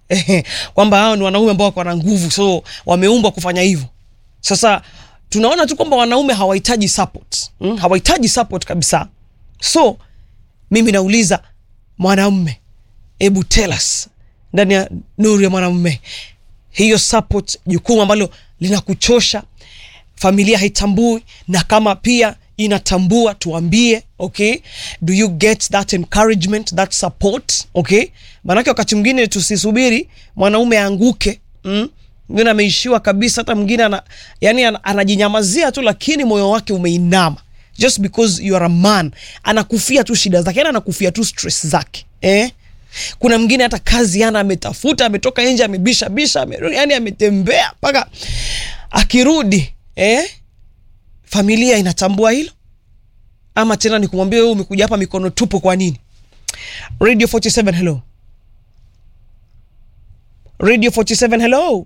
kwamba hao ni wanaume ambao wako na nguvu, so wameumbwa kufanya hivyo. Sasa tunaona tu kwamba wanaume hawahitaji support, hawahitaji support kabisa. So mimi nauliza mwanamume, hebu tell us ndani ya Nuru ya Mwanamume, hiyo support, jukumu ambalo linakuchosha, familia haitambui, na kama pia inatambua tuambie, okay? Do you get that encouragement, that support, okay? Maanake wakati mwingine tusisubiri mwanaume aanguke, mwingine ameishiwa kabisa, hata mwingine anajinyamazia tu, lakini moyo wake umeinama just because you are a man. Anakufia tu shida zake, anakufia tu stress zake, Kuna mwingine hata kazi ametafuta, ametoka nje, amebisha ametembea mpaka akirudi, familia inatambua hilo, ama tena ni kumwambia wewe umekuja hapa mikono tupo kwa nini? Radio 47 hello. Radio 47 hello.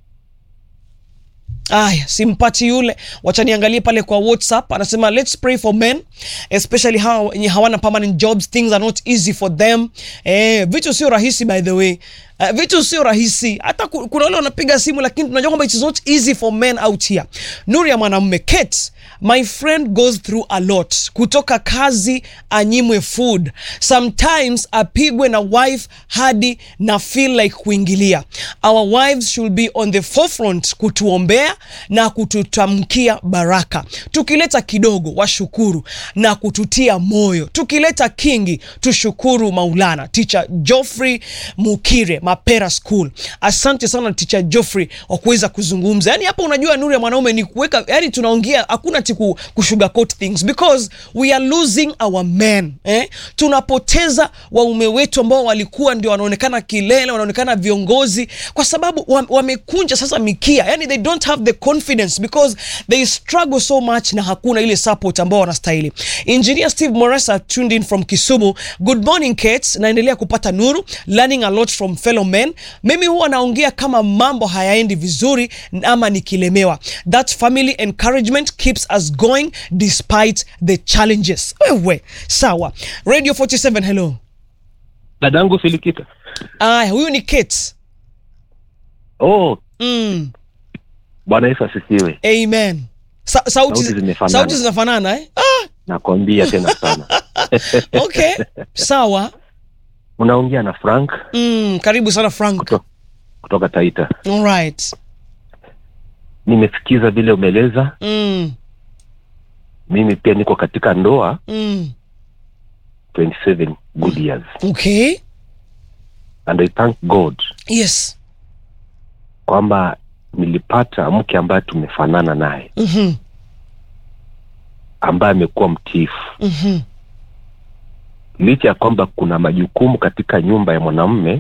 Aya, simpati yule. Wacha niangalie pale kwa WhatsApp. Anasema let's pray for men, especially hao wenye hawana permanent jobs. Things are not easy for them. Vitu sio rahisi, by the way. Vitu sio rahisi. Hata kuna wale wanapiga simu, lakini tunajua kwamba it is not easy for men out here. Nuru ya Mwanamume, Kate, my friend goes through a lot. Kutoka kazi anyimwe food, sometimes apigwe na wife hadi na feel like kuingilia. Our wives should be on the forefront kutuombea na kututamkia baraka. Tukileta kidogo washukuru na kututia moyo. Tukileta kingi tushukuru Maulana. Teacher Geoffrey Mukire, Mapera School. Asante sana Teacher Geoffrey kwa kuweza kuzungumza. Yani hapa unajua Nuru ya Mwanaume ni kuweka, yani tunaongea, hakuna kusugarcoat things, because we are losing our men. Tunapoteza waume wetu ambao walikuwa ndio wanaonekana kilele, wanaonekana viongozi, kwa sababu wamekunja sasa mikia. Yani they don't have the confidence because they struggle so much na hakuna ile support ambao wanastahili. Engineer Steve Moresa tuned in from Kisumu. Good morning Kate, naendelea kupata nuru, learning a lot from fellow men. Mimi huwa naongea kama mambo hayaendi vizuri ama nikilemewa. That family encouragement keeps us going despite the challenges. Wewe sawa. Radio 47 hello. Dadangu Filikita. Huyu ni Kate. Oh. Bwana Yesu asifiwe. Amen. Sauti zinafanana Nakwambia tena sana. Okay, sawa. Unaongea na Frank. Karibu sana Frank. Kutoka Taita. All right. Nimesikiza vile umeeleza. Mimi pia niko katika ndoa 27 good years. Okay. And I thank God. Yes. Kwamba nilipata mke ambaye tumefanana naye. Ambaye amekuwa mtiifu. Licha ya kwamba kuna majukumu katika nyumba ya mwanamume,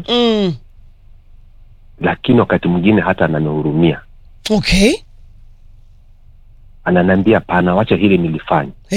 lakini wakati mwingine hata ananihurumia. Okay. Ananiambia pana, wacha hili nilifanye.